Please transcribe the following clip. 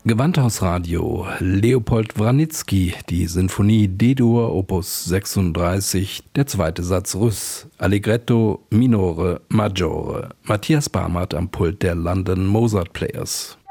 Gewandhausradio, Leopold Wranitzky, die Sinfonie D-Dur, Opus 36, der zweite Satz Russ, Allegretto minore maggiore, Matthias Barmert am Pult der London Mozart Players.